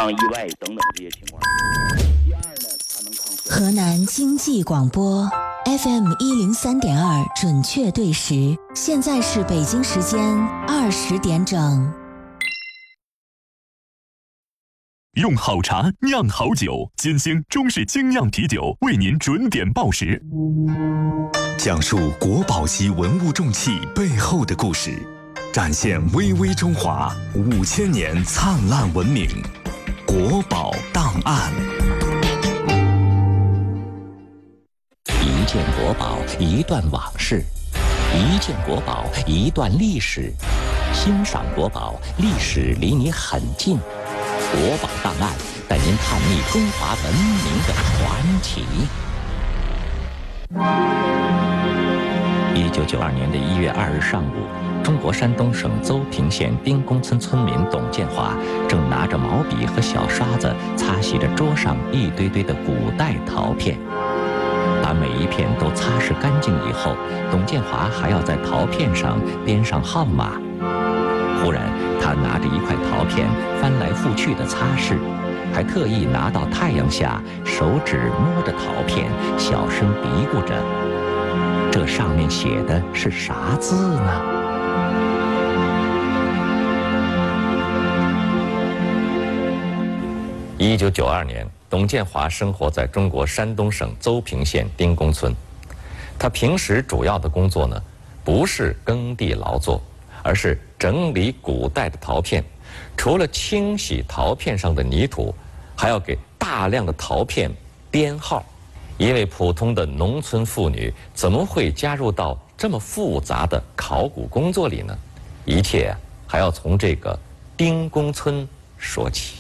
防意外等等这些情况。第二呢，它能抗酸。 河南经济广播 FM 103.2准确对时，现在是北京时间20点整。 用好茶酿好酒，金星中式精酿啤酒为您准点报时， 讲述国宝级文物重器背后的故事，展现巍巍中华5000年灿烂文明。国宝档案。 一件国宝，一段往事；一件国宝，一段历史。欣赏国宝，历史离你很近。国宝档案带您探秘中华文明的传奇。1992年1月2日上午，中国山东省邹平县丁公村村民董建华正拿着毛笔和小刷子擦洗着桌上一堆堆的古代陶片。把每一片都擦拭干净以后，董建华还要在陶片上编上号码。忽然，他拿着一块陶片翻来覆去的擦拭，还特意拿到太阳下，手指摸着陶片，小声嘀咕着：“这上面写的是啥字呢？”1992年，董建华生活在中国山东省邹平县丁公村。他平时主要的工作呢，不是耕地劳作，而是整理古代的陶片。除了清洗陶片上的泥土，还要给大量的陶片编号。一位普通的农村妇女怎么会加入到这么复杂的考古工作里呢？一切还要从这个丁公村说起。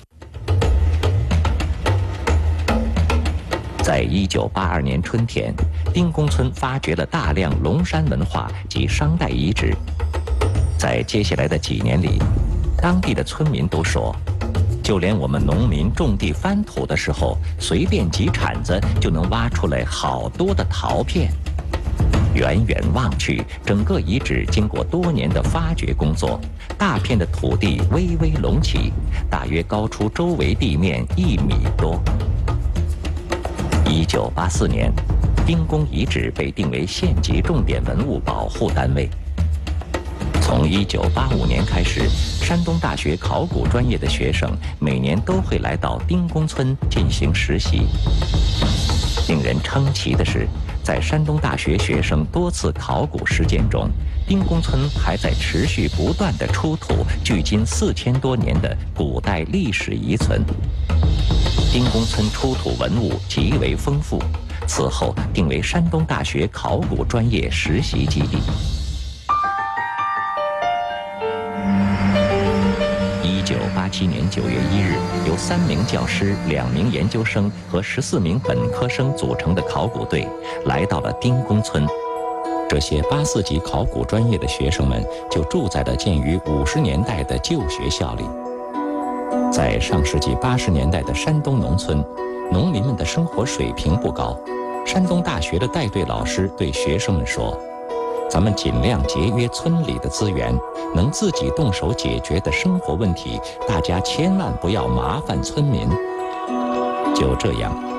在1982年春天，丁公村发掘了大量龙山文化及商代遗址。在接下来的几年里，当地的村民都说，就连我们农民种地翻土的时候，随便几铲子就能挖出来好多的陶片。远远望去，整个遗址经过多年的发掘工作，大片的土地微微隆起，大约高出周围地面1米多。1984年，丁公遗址被定为县级重点文物保护单位。从1985年开始，山东大学考古专业的学生每年都会来到丁公村进行实习。令人称奇的是，在山东大学学生多次考古实践中，丁公村还在持续不断地出土距今4000多年的古代历史遗存。丁公村出土文物极为丰富，此后定为山东大学考古专业实习基地。1987年9月1日，由3名教师、2名研究生和14名本科生组成的考古队来到了丁公村。这些84级考古专业的学生们就住在了建于50年代的旧学校里。在上世纪80年代的山东农村，农民们的生活水平不高。山东大学的带队老师对学生们说：“咱们尽量节约村里的资源，能自己动手解决的生活问题，大家千万不要麻烦村民。”就这样，